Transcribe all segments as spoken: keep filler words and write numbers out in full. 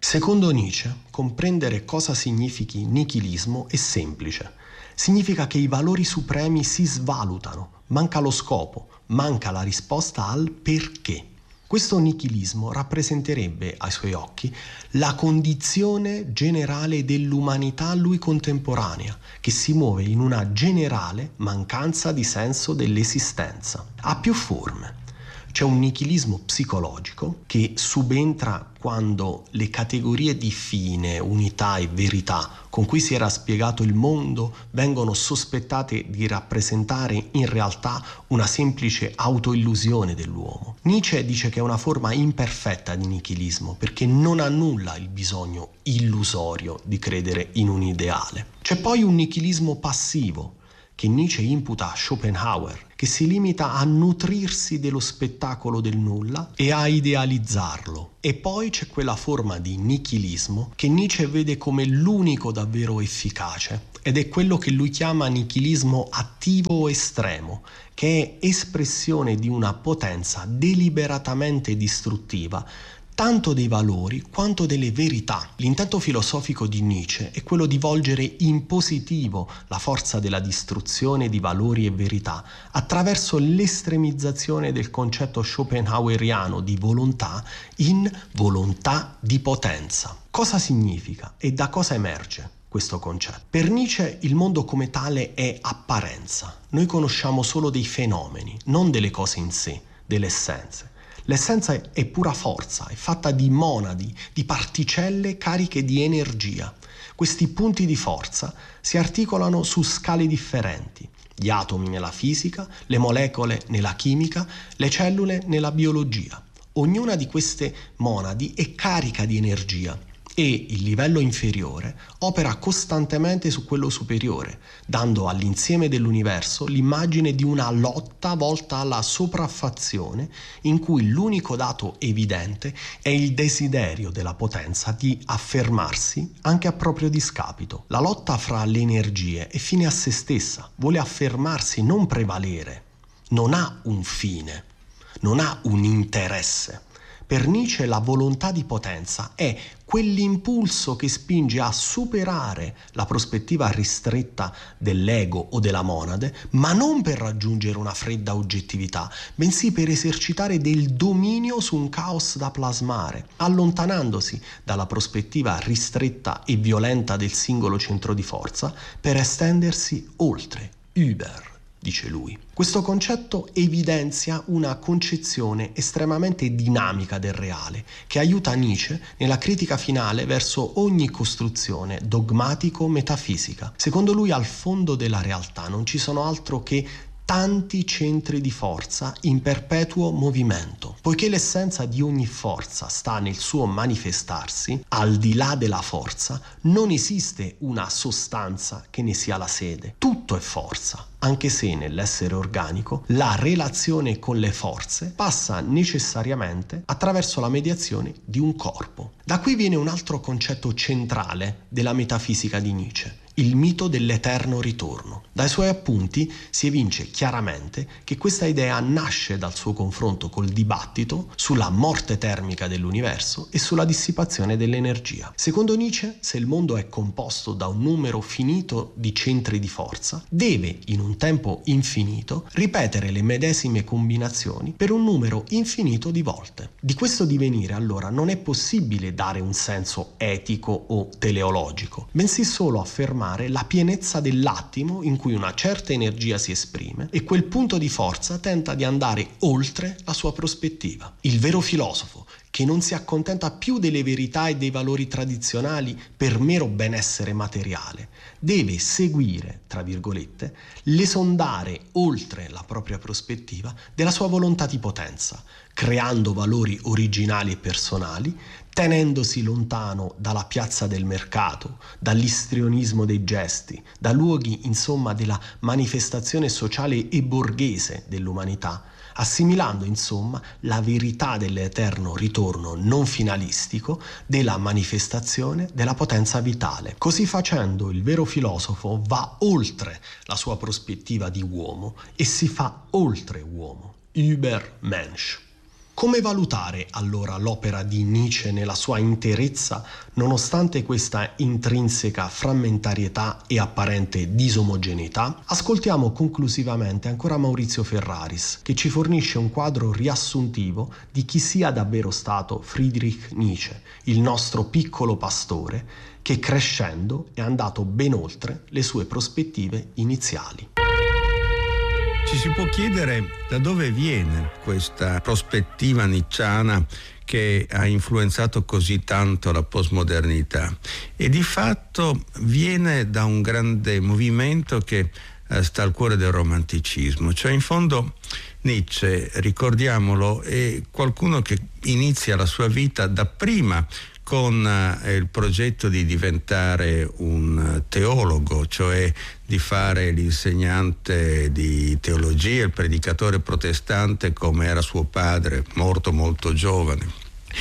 Secondo Nietzsche, comprendere cosa significhi nichilismo è semplice. Significa che i valori supremi si svalutano, manca lo scopo, manca la risposta al perché. Questo nichilismo rappresenterebbe, ai suoi occhi, la condizione generale dell'umanità a lui contemporanea, che si muove in una generale mancanza di senso dell'esistenza. Ha più forme. C'è un nichilismo psicologico che subentra quando le categorie di fine, unità e verità con cui si era spiegato il mondo vengono sospettate di rappresentare in realtà una semplice autoillusione dell'uomo. Nietzsche dice che è una forma imperfetta di nichilismo perché non annulla il bisogno illusorio di credere in un ideale. C'è poi un nichilismo passivo che Nietzsche imputa a Schopenhauer, che si limita a nutrirsi dello spettacolo del nulla e a idealizzarlo. E poi c'è quella forma di nichilismo che Nietzsche vede come l'unico davvero efficace, ed è quello che lui chiama nichilismo attivo estremo, che è espressione di una potenza deliberatamente distruttiva, tanto dei valori quanto delle verità. L'intento filosofico di Nietzsche è quello di volgere in positivo la forza della distruzione di valori e verità attraverso l'estremizzazione del concetto schopenhaueriano di volontà in volontà di potenza. Cosa significa e da cosa emerge questo concetto? Per Nietzsche il mondo come tale è apparenza. Noi conosciamo solo dei fenomeni, non delle cose in sé, delle essenze. L'essenza è pura forza, è fatta di monadi, di particelle cariche di energia. Questi punti di forza si articolano su scale differenti. Gli atomi nella fisica, le molecole nella chimica, le cellule nella biologia. Ognuna di queste monadi è carica di energia e il livello inferiore opera costantemente su quello superiore, dando all'insieme dell'universo l'immagine di una lotta volta alla sopraffazione in cui l'unico dato evidente è il desiderio della potenza di affermarsi anche a proprio discapito. La lotta fra le energie è fine a se stessa, vuole affermarsi, non prevalere, non ha un fine, non ha un interesse. Per Nietzsche la volontà di potenza è quell'impulso che spinge a superare la prospettiva ristretta dell'ego o della monade, ma non per raggiungere una fredda oggettività, bensì per esercitare del dominio su un caos da plasmare, allontanandosi dalla prospettiva ristretta e violenta del singolo centro di forza per estendersi oltre, über, dice lui. Questo concetto evidenzia una concezione estremamente dinamica del reale, che aiuta Nietzsche nella critica finale verso ogni costruzione dogmatico-metafisica. Secondo lui, al fondo della realtà non ci sono altro che tanti centri di forza in perpetuo movimento. Poiché l'essenza di ogni forza sta nel suo manifestarsi, al di là della forza, non esiste una sostanza che ne sia la sede. Tutto è forza, anche se nell'essere organico la relazione con le forze passa necessariamente attraverso la mediazione di un corpo. Da qui viene un altro concetto centrale della metafisica di Nietzsche: il mito dell'eterno ritorno. Dai suoi appunti si evince chiaramente che questa idea nasce dal suo confronto col dibattito sulla morte termica dell'universo e sulla dissipazione dell'energia. Secondo Nietzsche, se il mondo è composto da un numero finito di centri di forza, deve, in un tempo infinito, ripetere le medesime combinazioni per un numero infinito di volte. Di questo divenire, allora, non è possibile dare un senso etico o teleologico, bensì solo affermare la pienezza dell'attimo in cui una certa energia si esprime e quel punto di forza tenta di andare oltre la sua prospettiva. Il vero filosofo, che non si accontenta più delle verità e dei valori tradizionali per mero benessere materiale, deve seguire, tra virgolette, l'esondare oltre la propria prospettiva della sua volontà di potenza, creando valori originali e personali, tenendosi lontano dalla piazza del mercato, dall'istrionismo dei gesti, da luoghi, insomma, della manifestazione sociale e borghese dell'umanità, assimilando, insomma, la verità dell'eterno ritorno non finalistico della manifestazione della potenza vitale. Così facendo, il vero filosofo va oltre la sua prospettiva di uomo e si fa oltre uomo, Übermensch. Come valutare allora l'opera di Nietzsche nella sua interezza, nonostante questa intrinseca frammentarietà e apparente disomogeneità? Ascoltiamo conclusivamente ancora Maurizio Ferraris, che ci fornisce un quadro riassuntivo di chi sia davvero stato Friedrich Nietzsche, il nostro piccolo pastore, che crescendo è andato ben oltre le sue prospettive iniziali. Ci si può chiedere da dove viene questa prospettiva nicciana che ha influenzato così tanto la postmodernità, e di fatto viene da un grande movimento che eh, sta al cuore del romanticismo. Cioè, in fondo, Nietzsche, ricordiamolo, è qualcuno che inizia la sua vita dapprima con eh, il progetto di diventare un teologo, cioè di fare l'insegnante di teologia, il predicatore protestante come era suo padre, morto molto giovane.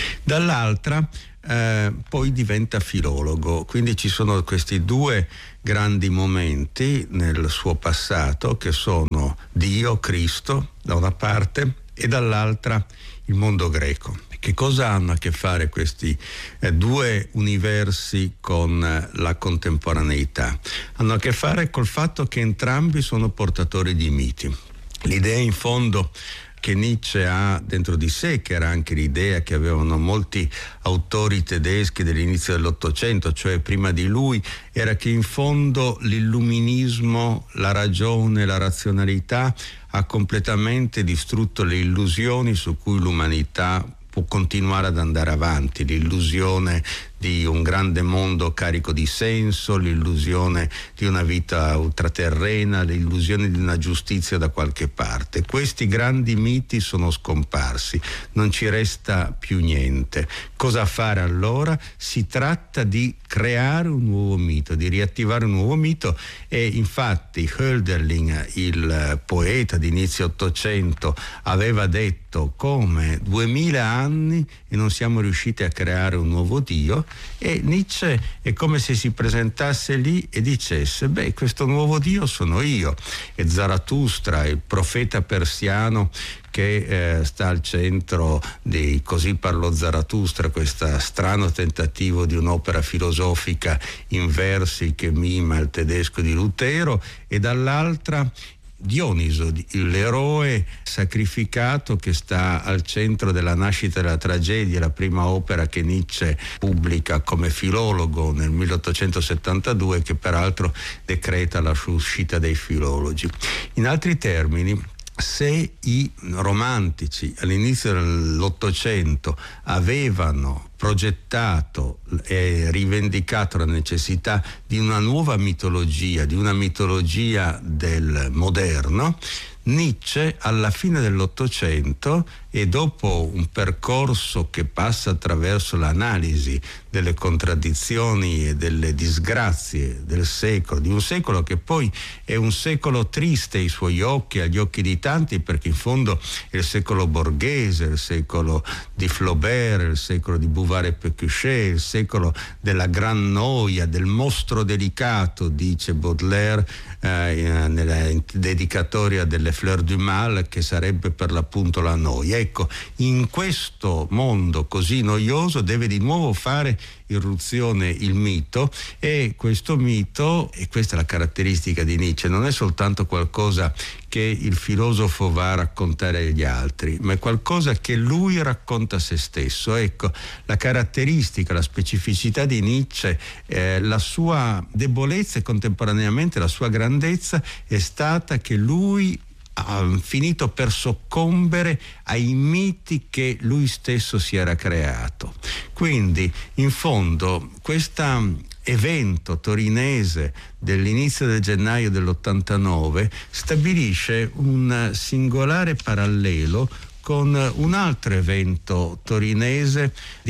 Dall'altra eh, poi diventa filologo, quindi ci sono questi due grandi momenti nel suo passato, che sono Dio, Cristo da una parte, e dall'altra il mondo greco. Che cosa hanno a che fare questi eh, due universi con eh, la contemporaneità? Hanno a che fare col fatto che entrambi sono portatori di miti. L'idea in fondo che Nietzsche ha dentro di sé, che era anche l'idea che avevano molti autori tedeschi dell'inizio dell'Ottocento, cioè prima di lui, era che in fondo l'illuminismo, la ragione, la razionalità ha completamente distrutto le illusioni su cui l'umanità può continuare ad andare avanti, l'illusione di un grande mondo carico di senso, l'illusione di una vita ultraterrena, l'illusione di una giustizia da qualche parte. Questi grandi miti sono scomparsi, non ci resta più niente. Cosa fare allora? Si tratta di creare un nuovo mito, di riattivare un nuovo mito, e infatti Hölderlin, il poeta di inizio Ottocento, aveva detto come duemila anni e non siamo riusciti a creare un nuovo Dio. E Nietzsche è come se si presentasse lì e dicesse: beh, questo nuovo Dio sono io. E Zarathustra, il profeta persiano che eh, sta al centro di Così parlò Zarathustra, questo strano tentativo di un'opera filosofica in versi che mima il tedesco di Lutero, e dall'altra Dioniso, l'eroe sacrificato che sta al centro della nascita della tragedia, la prima opera che Nietzsche pubblica come filologo nel milleottocentosettantadue, che peraltro decreta la sua uscita dai filologi. In altri termini, se i romantici all'inizio dell'Ottocento avevano progettato e rivendicato la necessità di una nuova mitologia, di una mitologia del moderno, Nietzsche alla fine dell'Ottocento, e dopo un percorso che passa attraverso l'analisi delle contraddizioni e delle disgrazie del secolo, di un secolo che poi è un secolo triste ai suoi occhi, agli occhi di tanti, perché in fondo è il secolo borghese, il secolo di Flaubert, il secolo di Bouvard e Pécuchet, il secolo della gran noia, del mostro delicato, dice Baudelaire eh, nella dedicatoria delle Fleurs du Mal, che sarebbe per l'appunto la noia. Ecco, in questo mondo così noioso deve di nuovo fare irruzione il mito, e questo mito, e questa è la caratteristica di Nietzsche, non è soltanto qualcosa che il filosofo va a raccontare agli altri, ma è qualcosa che lui racconta a se stesso. Ecco, la caratteristica, la specificità di Nietzsche, eh, la sua debolezza e contemporaneamente la sua grandezza è stata che lui ha finito per soccombere ai miti che lui stesso si era creato. Quindi, in fondo, questo evento torinese dell'inizio del gennaio dell'ottantanove stabilisce un singolare parallelo con un altro evento torinese di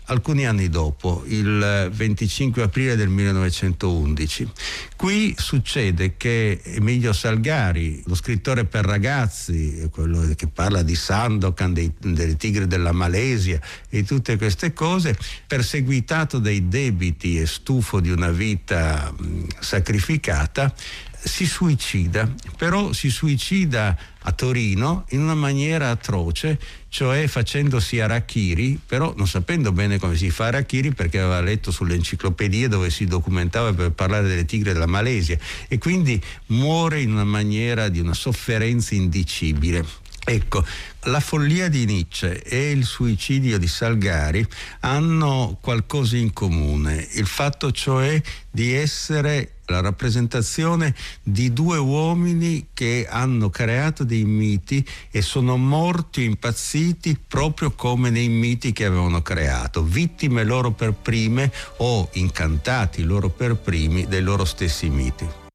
alcuni anni dopo, il venticinque aprile del millenovecentoundici. Qui succede che Emilio Salgari, lo scrittore per ragazzi, quello che parla di Sandokan, dei, dei tigri della Malesia e tutte queste cose, perseguitato dai debiti e stufo di una vita mh, sacrificata, si suicida, però si suicida a Torino in una maniera atroce, cioè facendosi harakiri, però non sapendo bene come si fa harakiri, perché aveva letto sulle enciclopedie dove si documentava per parlare delle tigre della Malesia, e quindi muore in una maniera di una sofferenza indicibile. Ecco, la follia di Nietzsche e il suicidio di Salgari hanno qualcosa in comune, il fatto cioè di essere la rappresentazione di due uomini che hanno creato dei miti e sono morti o impazziti proprio come nei miti che avevano creato, vittime loro per prime o incantati loro per primi dei loro stessi miti.